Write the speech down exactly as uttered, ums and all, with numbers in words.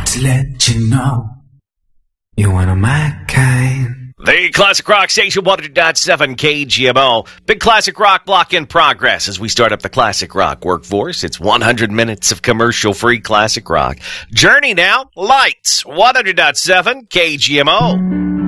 to let you know you're one of my kind. The Classic Rock Station, one hundred point seven K G M O. Big Classic Rock block in progress as we start up the Classic Rock workforce. It's one hundred minutes of commercial-free Classic Rock. Journey now, Lights, one hundred point seven K G M O.